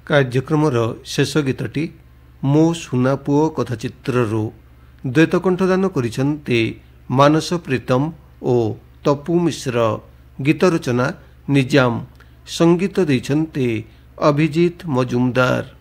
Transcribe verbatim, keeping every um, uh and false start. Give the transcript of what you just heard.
କାର୍ଯ୍ୟକ୍ରମର ଶେଷ ଗୀତଟି ମୋ ସୁନା ପୁଅ କଥାଚିତ୍ରରୁ ଦ୍ୱୈତ କଣ୍ଠଦାନ କରିଛନ୍ତି ମାନସ ପ୍ରୀତମ ଓ ତପୁ ମିଶ୍ର। ଗୀତ ରଚନା ନିଜାମ, ସଙ୍ଗୀତ ଦେଇଛନ୍ତି ଅଭିଜିତ ମଜୁମଦାର।